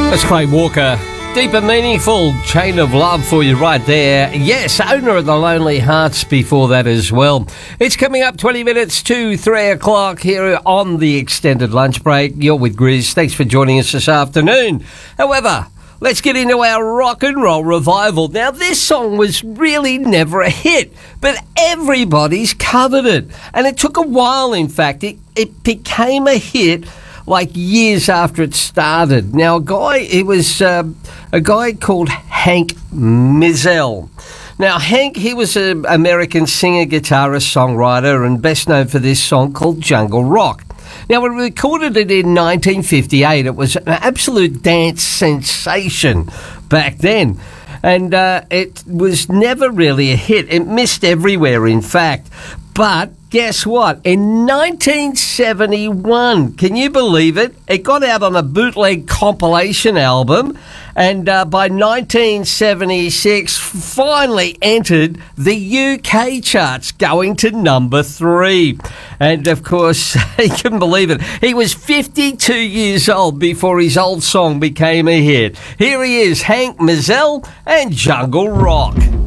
That's Craig Walker. Deep and meaningful Chain of Love for you right there. Yes, Owner of the Lonely Hearts before that as well. It's coming up 20 minutes to 3 o'clock here on the extended lunch break. You're with Grizz. Thanks for joining us this afternoon. However, let's get into our rock and roll revival. Now, this song was really never a hit, but everybody's covered it. And it took a while, in fact. It became a hit like years after it started. Now, it was a guy called Hank Mizell. Now, Hank, he was an American singer, guitarist, songwriter, and best known for this song called Jungle Rock. Now, we recorded it in 1958. It was an absolute dance sensation back then. And it was never really a hit. It missed everywhere, in fact. But guess what? In 1971, can you believe it? It got out on a bootleg compilation album, and by 1976, finally entered the UK charts, going to number 3. And of course, you couldn't believe it. He was 52 years old before his old song became a hit. Here he is, Hank Mizell and Jungle Rock.